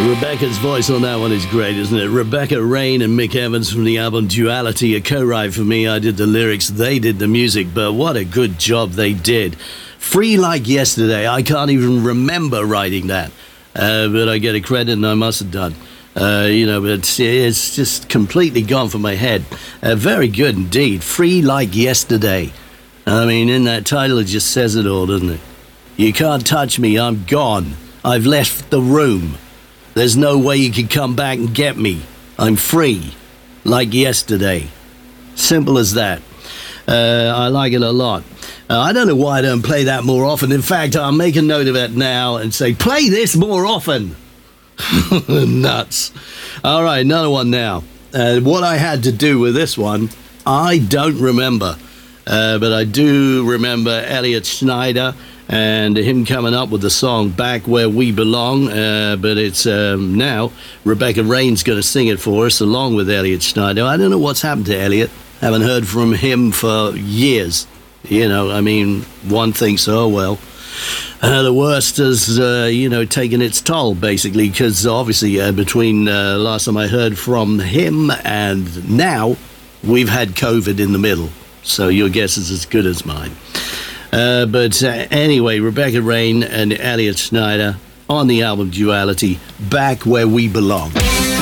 Rebecca's voice on that one is great, isn't it? Rebecca Rain and Mick Evans from the album Duality, a co-write for me. I did the lyrics, they did the music, but what a good job they did. Free Like Yesterday, I can't even remember writing that, but I get a credit and I must have done. But it's just completely gone from my head. Very good indeed. Free Like Yesterday. I mean, in that title it just says it all, doesn't it? You can't touch me, I'm gone. I've left the room. There's no way you can come back and get me. I'm free, like yesterday. Simple as that. I like it a lot. I don't know why I don't play that more often. In fact, I'll make a note of it now and say, play this more often. Nuts. All right, another one now. What I had to do with this one, I don't remember. But I do remember Elliot Schneider and him coming up with the song Back Where We Belong, but it's now Rebecca Rain's going to sing it for us along with Elliot Schneider. I don't know what's happened to Elliot. Haven't heard from him for years. One thinks, oh well, the worst has taken its toll basically, because obviously between last time I heard from him and now we've had COVID in the middle, so your guess is as good as mine. But anyway, Rebecca Rain and Elliot Schneider on the album Duality, Back Where We Belong.